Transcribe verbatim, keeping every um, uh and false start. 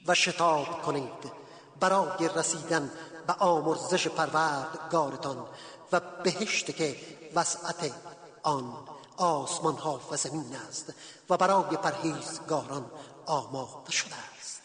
و شتاب کنید برای رسیدن به آمرزش پروردگارتان و بهشت که وسعت آن آسمان ها و زمین است و برای پرهیزگاران آماده شده است.